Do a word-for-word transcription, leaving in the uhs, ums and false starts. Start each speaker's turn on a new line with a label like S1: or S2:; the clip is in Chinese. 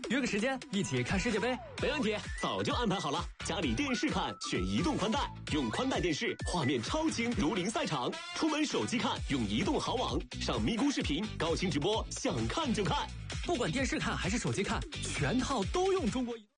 S1: 约个时间一起看世界杯。
S2: 没问题，早就安排好了。家里电视看，选移动宽带，用宽带电视，画面超清如临赛场；出门手机看，用移动好网，上咪咕视频，高清直播，想看就看。
S1: 不管电视看还是手机看，全套都用中国移动。